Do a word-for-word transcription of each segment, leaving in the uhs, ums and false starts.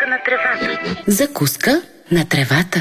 на тревата. Закуска на тревата.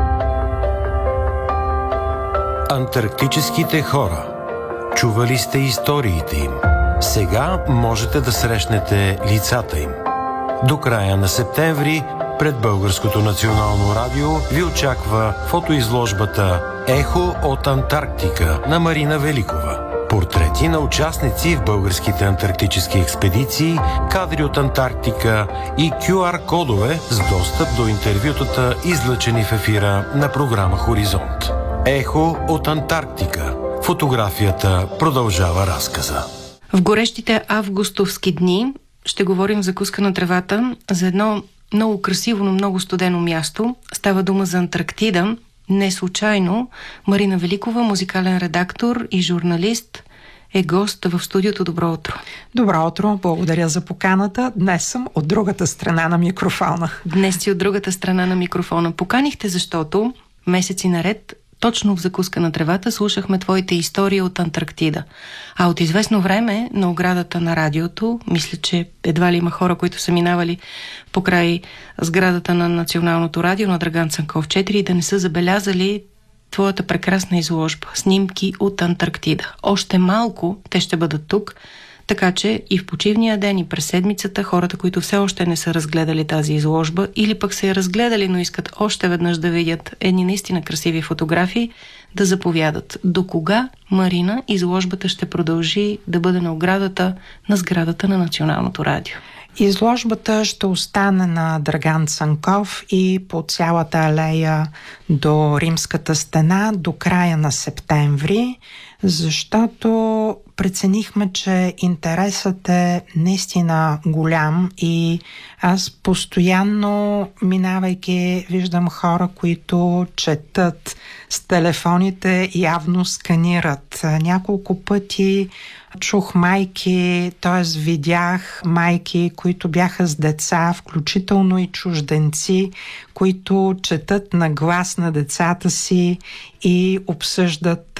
Антарктическите хора. Чували сте историите им. Сега можете да срещнете лицата им. До края на септември пред Българското национално радио ви очаква фотоизложбата «Ехо от Антарктика» на Марина Великова. Портрети на участници в българските антарктически експедиции, кадри от Антарктика и кю ар кодове с достъп до интервютата, излъчени в ефира на програма Хоризонт. Ехо от Антарктика. Фотографията продължава разказа. В горещите августовски дни ще говорим за закуска на тревата, за едно много красиво, но много студено място. Става дума за Антарктида. Не случайно Марина Великова, музикален редактор и журналист, е гост в студиото. Добро утро! Добро утро! Благодаря за поканата. Днес съм от другата страна на микрофона. Днес си от другата страна на микрофона. Поканихте, защото месеци наред точно в закуска на тревата слушахме твоите истории от Антарктида. А от известно време на оградата на радиото, мисля, че едва ли има хора, които са минавали покрай сградата на Националното радио на Драган Цанков четири, да не са забелязали твоята прекрасна изложба. Снимки от Антарктида. Още малко те ще бъдат тук, така че и в почивния ден, и през седмицата хората, които все още не са разгледали тази изложба или пък са я разгледали, но искат още веднъж да видят едни наистина красиви фотографии, да заповядат. До кога, Марина, изложбата ще продължи да бъде на оградата на сградата на Националното радио? Изложбата ще остане на Драган Цанков и по цялата алея до Римската стена до края на септември, защото преценихме, че интересът е наистина голям и аз постоянно, минавайки, виждам хора, които четат с телефоните, явно сканират. Няколко пъти чух майки, т.е. видях майки, които бяха с деца, включително и чужденци, които четат на глас на децата си и обсъждат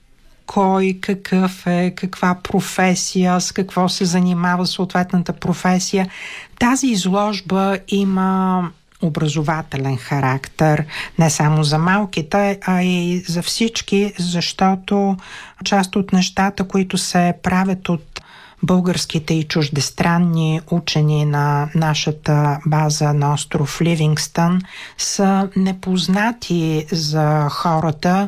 кой, какъв е, каква професия, с какво се занимава съответната професия. Тази изложба има образователен характер, не само за малките, а и за всички, защото част от нещата, които се правят от българските и чуждестранни учени на нашата база на остров Ливингстън, са непознати за хората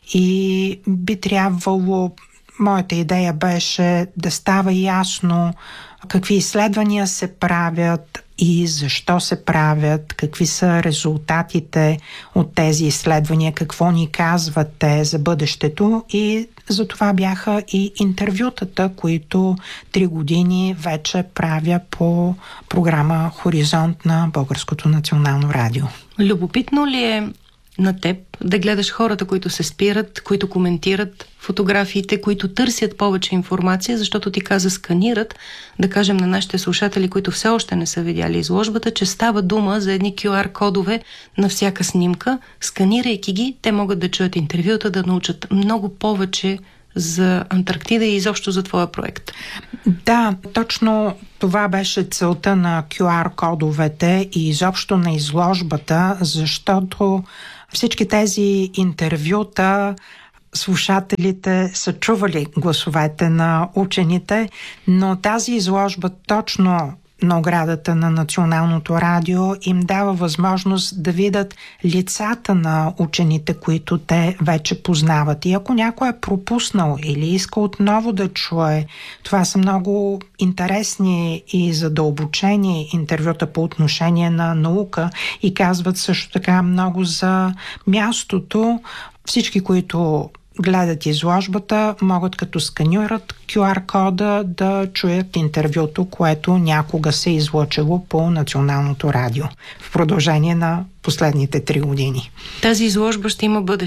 и би трябвало, моята идея беше да става ясно какви изследвания се правят и защо се правят, какви са резултатите от тези изследвания, какво ни казват те за бъдещето, и за това бяха и интервютата, които три години вече правя по програма Хоризонт на Българското национално радио. Любопитно ли е на теб да гледаш хората, които се спират, които коментират фотографиите, които търсят повече информация, защото ти каза сканират, да кажем на нашите слушатели, които все още не са видяли изложбата, че става дума за едни кю ар кодове на всяка снимка. Сканирайки ги, те могат да чуят интервюта, да научат много повече за Антарктида и изобщо за твоя проект. Да, точно това беше целта на кю ар кодовете и изобщо на изложбата, защото всички тези интервюта слушателите са чували гласовете на учените, но тази изложба точно на оградата на Националното радио им дава възможност да видят лицата на учените, които те вече познават. И ако някой е пропуснал или иска отново да чуе, това са много интересни и задълбочени интервюта по отношение на наука и казват също така много за мястото. Всички, които гледат изложбата, могат като сканират кю ар кода да чуят интервюто, което някога се е излъчило по Националното радио в продължение на последните три години. Тази изложба ще има бъдеще.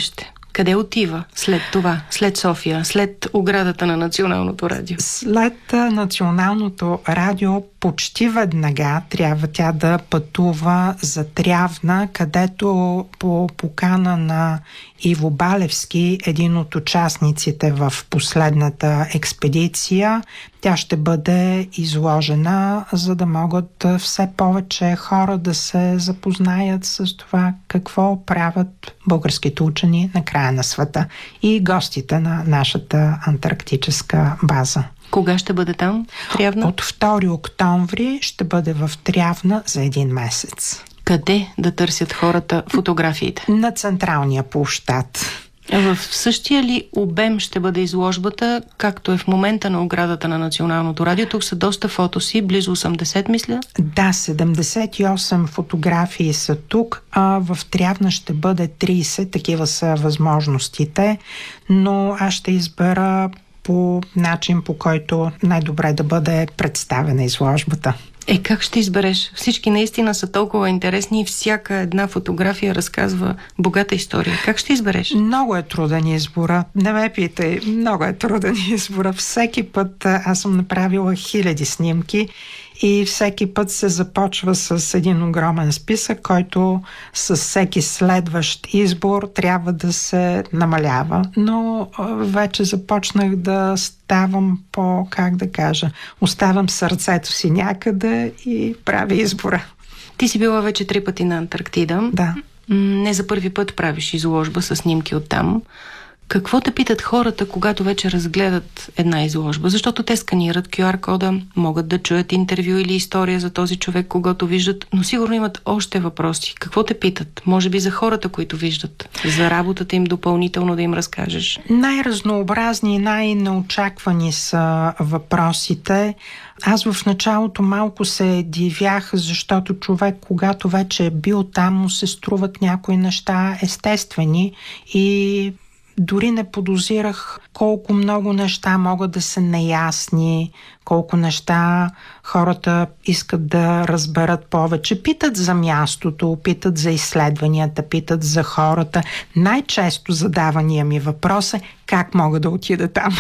Къде отива след това, след София, след оградата на Националното радио? След Националното радио почти веднага трябва тя да пътува за Трявна, където по покана на Иво Балевски, един от участниците в последната експедиция, тя ще бъде изложена, за да могат все повече хора да се запознаят с това какво правят българските учени на края на света и гостите на нашата антарктическа база. Кога ще бъде там? Трявна? От втори октомври ще бъде в Трявна за един месец. Къде да търсят хората фотографиите? На централния площад. В същия ли обем ще бъде изложбата, както е в момента на оградата на Националното радио? Тук са доста фотоси, близо осемдесет, мисля. Да, седемдесет и осем фотографии са тук, а в Трявна ще бъде трийсет, такива са възможностите, но аз ще избера по начин, по който най-добре да бъде представена изложбата. Е, как ще избереш? Всички наистина са толкова интересни и всяка една фотография разказва богата история. Как ще избереш? Много е труден избора. Не ме питай. Много е труден избора. Всеки път аз съм направила хиляди снимки и всеки път се започва с един огромен списък, който с всеки следващ избор трябва да се намалява. Но вече започнах да ставам по, как да кажа, оставам сърцето си някъде и правя избора. Ти си била вече три пъти на Антарктида. Да. Не за първи път правиш изложба с снимки оттам. Какво те питат хората, когато вече разгледат една изложба? Защото те сканират ку ар кода, могат да чуят интервю или история за този човек, когато виждат, но сигурно имат още въпроси. Какво те питат? Може би за хората, които виждат, за работата им допълнително да им разкажеш. Най-разнообразни и най-неочаквани са въпросите. Аз в началото малко се дивях, защото човек, когато вече е бил там, му се струват някои неща естествени и дори не подозирах колко много неща могат да са неясни, колко неща хората искат да разберат повече. Питат за мястото, питат за изследванията, питат за хората. Най-често задавания ми въпрос е как мога да отида там.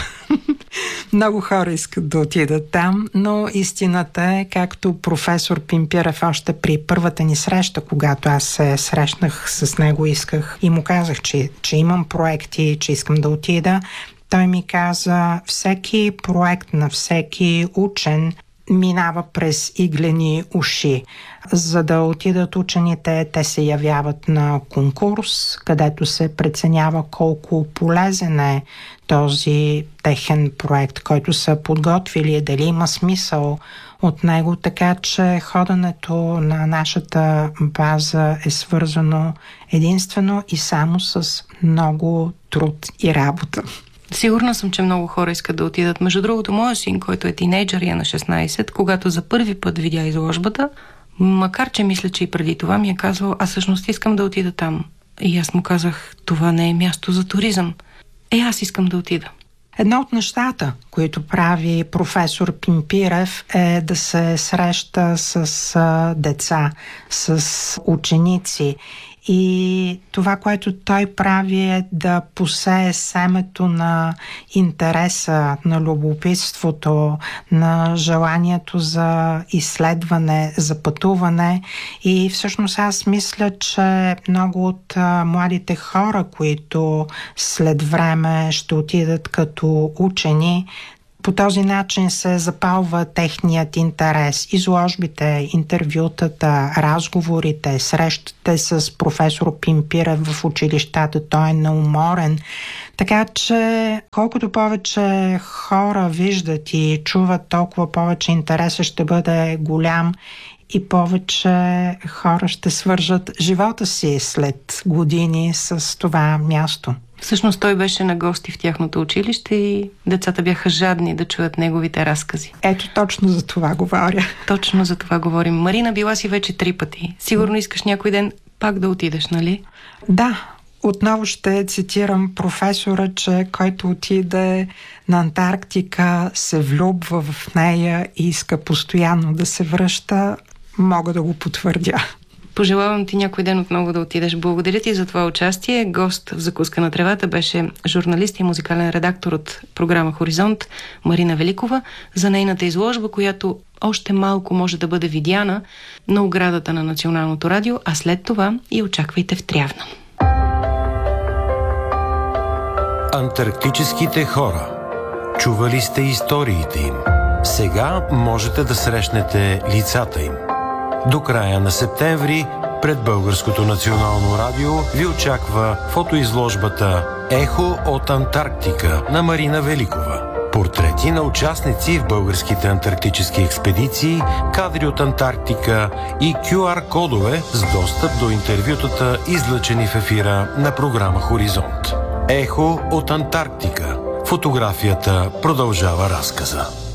Много хора искат да отидат там, но истината е, както професор Пимпирев още при първата ни среща, когато аз се срещнах с него, исках и му казах, че, че имам проекти, че искам да отида. Той ми каза, всеки проект на всеки учен минава през иглени уши. За да отидат учените, те се явяват на конкурс, където се преценява колко полезен е този техен проект, който са подготвили, дали има смисъл от него, така че ходенето на нашата база е свързано единствено и само с много труд и работа. Сигурна съм, че много хора искат да отидат. Между другото, моят син, който е тинейджър и е на шестнайсет, когато за първи път видя изложбата, макар че мисля, че и преди това ми е казвал, аз всъщност искам да отида там. И аз му казах, това не е място за туризъм. Е, аз искам да отида. Едно от нещата, които прави професор Пимпирев, е да се среща с деца, с ученици. И това, което той прави, е да посее семето на интереса, на любопитството, на желанието за изследване, за пътуване. И всъщност аз мисля, че много от младите хора, които след време ще отидат като учени, по този начин се запалва техният интерес. Изложбите, интервютата, разговорите, срещате с професор Пимпирев в училищата, той е неуморен. Така че колкото повече хора виждат и чуват, толкова повече интересът ще бъде голям и повече хора ще свържат живота си след години с това място. Всъщност той беше на гости в тяхното училище и децата бяха жадни да чуят неговите разкази. Ето точно за това говоря. Точно за това говорим. Марина, била си вече три пъти. Сигурно искаш някой ден пак да отидеш, нали? Да. Отново ще цитирам професора, че който отиде на Антарктика, се влюбва в нея и иска постоянно да се връща. Мога да го потвърдя. Пожелавам ти някой ден отново да отидеш. Благодаря ти за това участие. Гост в Закуска на тревата беше журналист и музикален редактор от програма Хоризонт Марина Великова за нейната изложба, която още малко може да бъде видяна на оградата на Националното радио, а след това и очаквайте в Трявна. Антарктическите хора. Чували сте историите им. Сега можете да срещнете лицата им. До края на септември пред Българското национално радио ви очаква фотоизложбата «Ехо от Антарктика» на Марина Великова. Портрети на участници в българските антарктически експедиции, кадри от Антарктика и кю ар кодове с достъп до интервютата, излъчени в ефира на програма Хоризонт. «Ехо от Антарктика». Фотографията продължава разказа.